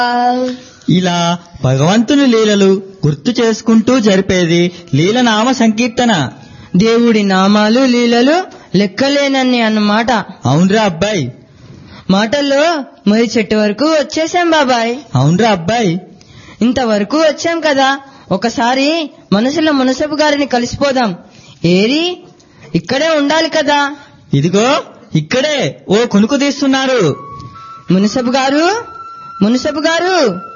ఇలా భగవంతుని లీలలు గుర్తు చేసుకుంటూ జరిపేది లీలనామ సంకీర్తన. దేవుడి నామాలు లీలలు లెక్కలేనన్ని అన్నమాట. అవునరా అబ్బాయి. మాటల్లో మరి చెట్టు వరకు వచ్చేసాం బాబాయ్. అవునరా అబ్బాయి. ఇంతవరకు వచ్చాం కదా, ఒకసారి మనసులో మునసబు గారిని కలిసిపోదాం. ఏరి ఇక్కడే ఉండాలి కదా. ఇదిగో ఇక్కడే ఓ కునుకు తీస్తున్నారు. మునసబు గారు, మునసబు గారు.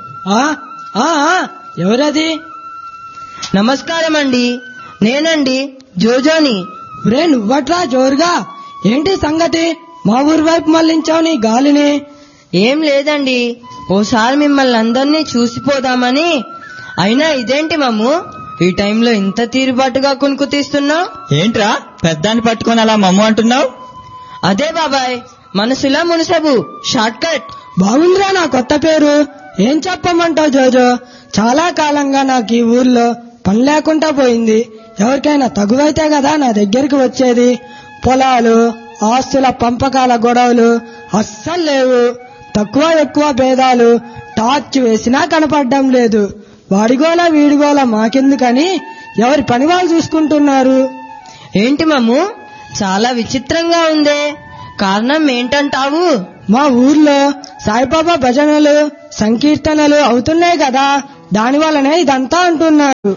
ఎవరది? నమస్కారం అండి, నేనండి జోజోని. రే నువ్వట్రా జోరుగా, ఏంటి సంగతి? మా ఊరి వైపు మళ్ళించావు నీ గాలిని. ఏం లేదండి, ఓసారి మిమ్మల్ని అందరినీ చూసిపోదామని. అయినా ఇదేంటి మమ్ము ఈ టైంలో ఇంత తీరుబాటుగా కునుకు తీస్తున్నావు? ఏంట్రా పెద్దాన్ని పట్టుకొని అలా మమ్ము అంటున్నావు? అదే బాబాయ్, మనసులా మునసబు షార్ట్ కట్. బాగుందిరా నా కొత్త పేరు. ఏం చెప్పమంటావు జోజో, చాలా కాలంగా నాకు ఈ ఊర్లో పని లేకుండా పోయింది. ఎవరికైనా తగువైతే కదా నా దగ్గరికి వచ్చేది. పొలాలు ఆస్తుల పంపకాల గొడవలు అస్సలు లేవు. తక్కువ ఎక్కువ భేదాలు టార్చ్ వేసినా కనపడడం లేదు. వాడిగోల వీడిగోల మాకెందుకని ఎవరి పని వాళ్ళు చూసుకుంటున్నారు. ఏంటి మమ్ము చాలా విచిత్రంగా ఉందే, కారణం ఏంటంటావు? మా ఊర్లో సాయిబాబా భజనలు సంకీర్తనలు అవుతున్నాయి కదా, దాని వల్లనే ఇదంతా అంటున్నారు.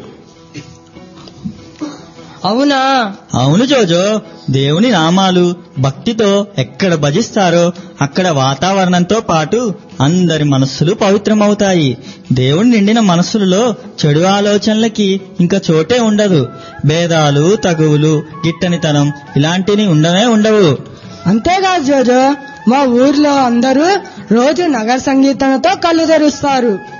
అవునా? అవును జోజో, దేవుని నామాలు భక్తితో ఎక్కడ భజిస్తారో అక్కడ వాతావరణంతో పాటు అందరి మనస్సులు పవిత్రమవుతాయి. దేవుని నిండిన మనస్సులలో చెడు ఆలోచనలకి ఇంకా చోటే ఉండదు. భేదాలు తగువులు గిట్టనితనం ఇలాంటివి ఉండవు. అంతేకాదు జోజో, మా ఊర్లో అందరూ రోజు నగర సంగీతనతో కళ్ళు తెరుస్తారు.